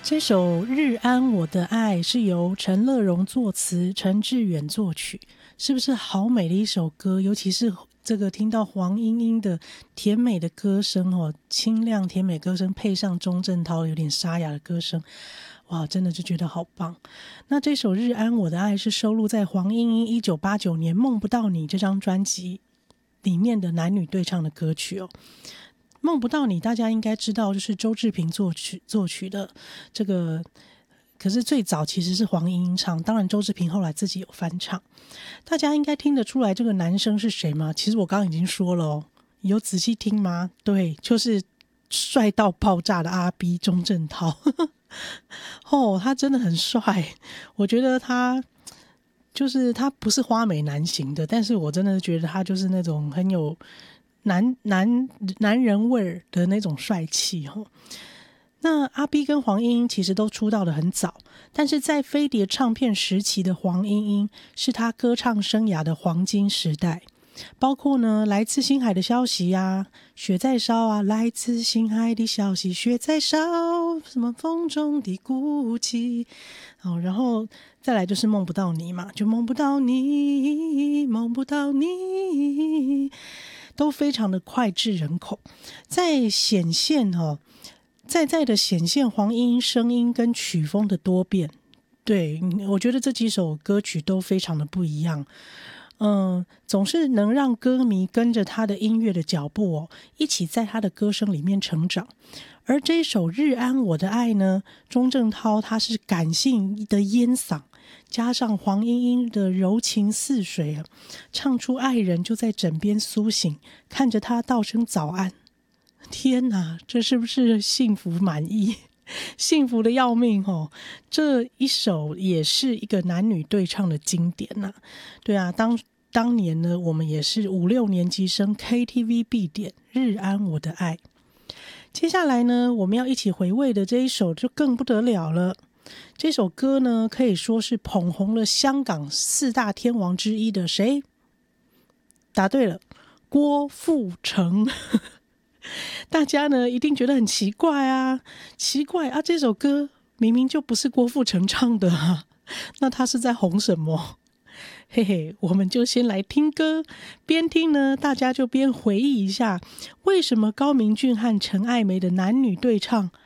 这首《日安我的爱》是由陈乐融作词，陈志远作曲，是不是好美的一首歌？尤其是这个听到黄莺莺的甜美的歌声哦，清亮甜美歌声配上钟镇涛有点沙哑的歌声，哇，真的就觉得好棒。那这首《日安我的爱》是收录在黄莺莺1989年《梦不到你》这张专辑里面的男女对唱的歌曲哦。梦不到你大家应该知道，就是周志平作曲的这个，可是最早其实是黄莺莺唱，当然周志平后来自己有翻唱。大家应该听得出来这个男生是谁吗？其实我刚刚已经说了哦，有仔细听吗？对，就是帅到爆炸的阿 B 钟镇涛哦，他真的很帅，我觉得他就是他不是花美男型的，但是我真的觉得他就是那种很有男人味儿的那种帅气哦。那阿 B 跟黄莺莺其实都出道的很早，但是在飞碟唱片时期的黄莺莺是他歌唱生涯的黄金时代，包括呢来自星海的消息啊，雪在烧啊，来自星海的消息，雪在烧，什么风中的孤寂，然后再来就是梦不到你嘛，就梦不到你，梦不到你，都非常的脍炙人口，在显现在的显现黄莺莺声音跟曲风的多变。对，我觉得这几首歌曲都非常的不一样，总是能让歌迷跟着他的音乐的脚步一起在他的歌声里面成长。而这首《日安我的爱》呢，钟镇涛他是感性的烟嗓，加上黄莺莺的柔情似水唱出爱人就在枕边苏醒，看着他道声早安。天哪，这是不是幸福满意？幸福的要命哦！这一首也是一个男女对唱的经典呐。对啊，当年呢，我们也是5、6年级生 KTV 必点《日安我的爱》。接下来呢，我们要一起回味的这一首就更不得了了。这首歌呢，可以说是捧红了香港4大天王之一的谁？答对了，郭富城。大家呢一定觉得很奇怪啊，这首歌明明就不是郭富城唱的啊，那他是在红什么？嘿嘿，我们就先来听歌，边听呢，大家就边回忆一下，为什么高明俊和陈爱梅的男女对唱